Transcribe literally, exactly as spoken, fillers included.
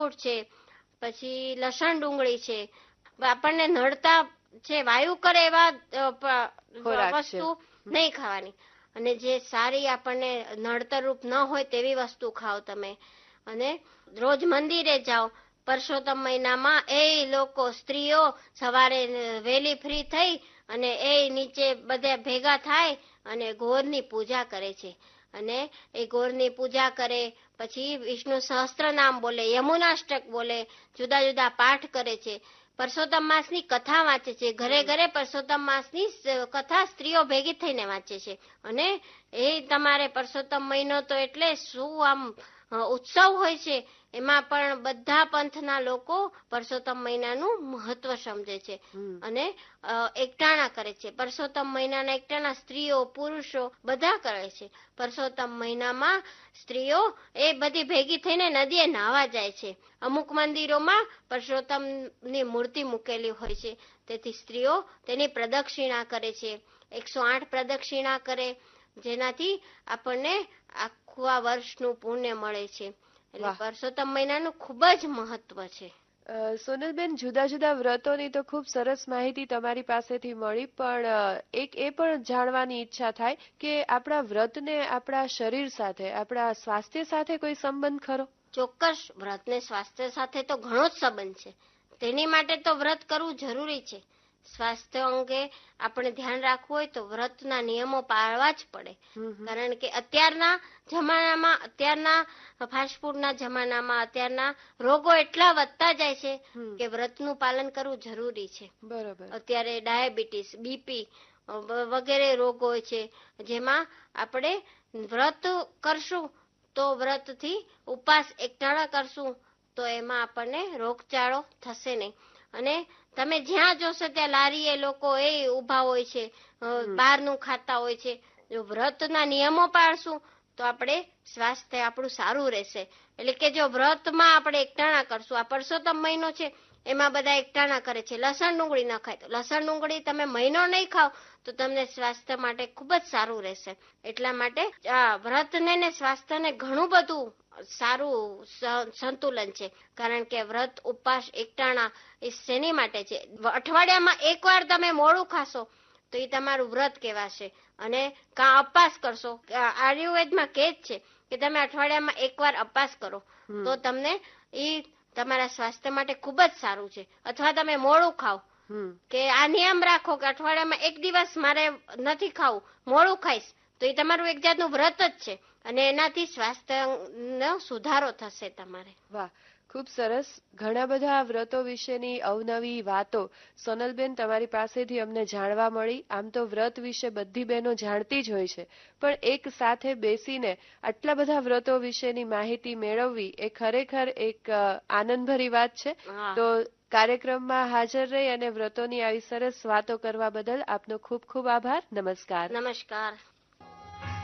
છે, પછી લસણ ડુંગળી છે, આપણને નડતા છે વાયુ કરે એવા વસ્તુ નહીં ખાવાની, અને જે સારી આપણને નડતરરૂપ ન હોય તેવી વસ્તુ ખાઓ તમે. અને રોજ મંદિરે જાઓ. પરસોત્તમ મહિનામાં એ લોકો સ્ત્રીઓ સવારે વહેલી ફ્રી થઈ અને એ નીચે બધા ભેગા થાય અને ગોરની પૂજા કરે છે. અને એ ગોરની પૂજા કરે, પછી વિષ્ણુ સહસ્ત્ર નામ બોલે, યમુનાષ્ટક બોલે, જુદા જુદા પાઠ કરે છે, પરસોત્તમ માસની કથા વાંચે છે. ઘરે ઘરે પરસોત્તમ માસની કથા સ્ત્રીઓ ભેગી થઈને વાંચે છે. અને એ તમારે પરસોત્તમ મહિનો તો એટલે શું આમ ઉત્સવ હોય છે. એમાં પણ બધા પંથના લોકો પરસોત્તમ મહિનાનું મહત્વ સમજે છે અને એકટાણા કરે છે. પરસોત્તમ મહિનાના એકટાણા સ્ત્રીઓ પુરુષો બધા કરે છે. પરસોત્તમ મહિનામાં સ્ત્રીઓ એ બધી ભેગી થઈને નદીએ નાહવા જાય છે. અમુક મંદિરોમાં પરસોત્તમની મૂર્તિ મૂકેલી હોય છે, તેથી સ્ત્રીઓ તેની પ્રદક્ષિણા કરે છે. એકસો આઠ પ્રદક્ષિણા કરે, જેનાથી આપણને આખું વર્ષનું પુણ્ય મળે છે. એટલે પરસોત્તમ મહિનાનું ખૂબ જ મહત્વ છે. સોનલબેન, જુદા જુદા વ્રતોની તો ખૂબ સરસ માહિતી તમારી પાસેથી મળી, પણ એક એ પણ જાણવાની ઈચ્છા થાય કે આપણા વ્રતને આપણા શરીર સાથે, આપણા સ્વાસ્થ્ય સાથે કોઈ સંબંધ ખરો? ચોક્કસ, વ્રતને સ્વાસ્થ્ય સાથે તો ઘણો જ સંબંધ છે. તેની માટે તો વ્રત કરવું જરૂરી છે. સ્વાસ્થ્ય અંગે આપણે ધ્યાન રાખવું હોય તો વ્રતના નિયમો પાળવા જ પડે. કારણ કે અત્યારના જમાનામાં, અત્યારના ફાસ્ટફૂડના જમાનામાં અત્યારના રોગો એટલા વધતા જાય છે કે વ્રતનું પાલન કરવું જરૂરી છે. બરોબર. અત્યારે ડાયાબિટીસ, બીપી વગેરે રોગો છે, જેમાં આપણે વ્રત કરશું તો વ્રતથી ઉપવાસ એકટાણા કરશું તો એમાં આપણને રોગચાળો થશે નહીં. અને તમે જ્યાં જોશો ત્યાં લારીએ લોકો એ ઉભા હોય છે, બહારનું ખાતા હોય છે. જો વ્રતના નિયમો પાળશું તો આપણે સ્વાસ્થ્ય આપણું સારું રહેશે. એટલે કે જો વ્રતમાં આપણે એકટાણા કરશું, આ પરસોત્તમ મહિનો છે એમાં બધા એકટાણા કરે છે, લસણ ડુંગળી ન ખાય તો લસણ ડુંગળી તમે મહિનો નહીં ખાવ તો તમને સ્વાસ્થ્ય માટે ખૂબ જ સારું રહેશે. એટલા માટે આ વ્રતને ને સ્વાસ્થ્યને ઘણું બધું સારું સંતુલન છે. કારણ કે વ્રત, ઉપવાસ, એકટાણા એ શેની માટે છે? અઠવાડિયામાં એક વાર તમે મોડું ખાશો તો એ તમારું વ્રત કહેવાશે. અને કાં અપવાસ કરશો, આયુર્વેદમાં કહે જ છે કે તમે અઠવાડિયામાં એક વાર અપવાસ કરો તો તમને એ તમારા સ્વાસ્થ્ય માટે ખૂબ જ સારું છે. અથવા તમે મોડું ખાઓ, કે આ નિયમ રાખો કે અઠવાડિયામાં એક દિવસ મારે નથી ખાવું, મોડું ખાઈશ, તો એ તમારું એક જાતનું વ્રત જ છે અને એનાથી સ્વાસ્થ્યનો સુધારો થશે તમારે. વાહ, ખૂબ સરસ. ઘણા બધા વ્રતો વિશેની અવનવી વાતો સોનલબેન તમારી પાસેથી અમને જાણવા મળી. આમ તો વ્રત વિશે બધી બહેનો જાણતી જ હોય છે, પણ એક સાથે બેસીને આટલા બધા વ્રતો વિશેની માહિતી મેળવવી એ ખરેખર એક આનંદભરી વાત છે. તો કાર્યક્રમમાં હાજર રહી અને વ્રતોની આવી સરસ વાતો કરવા બદલ આપનો ખૂબ ખૂબ આભાર. નમસ્કાર. નમસ્કાર.